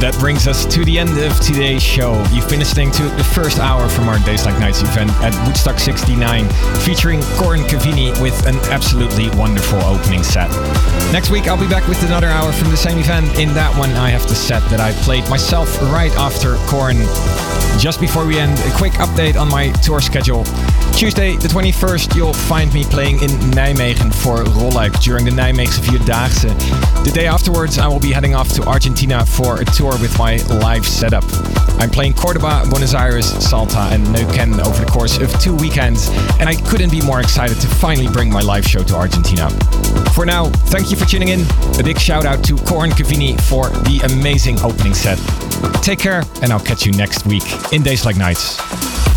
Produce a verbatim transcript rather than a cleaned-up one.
That brings us to the end of today's show. You've been listening to the first hour from our Days Like Nights event at Woodstock sixty-nine, featuring Corin Cavini with an absolutely wonderful opening set. Next week I'll be back with another hour from the same event. In that one I have the set that I played myself right after Corin. Just before we end, a quick update on my tour schedule. Tuesday the twenty-first, you'll find me playing in Nijmegen for Rolluik during the Nijmeegse Vierdaagse. The day afterwards, I will be heading off to Argentina for a tour with my live setup. I'm playing Cordoba, Buenos Aires, Salta and Neuquén over the course of two weekends, and I couldn't be more excited to finally bring my live show to Argentina. For now, thank you for tuning in. A big shout out to Corin Cavini for the amazing opening set. Take care, and I'll catch you next week in Days Like Nights.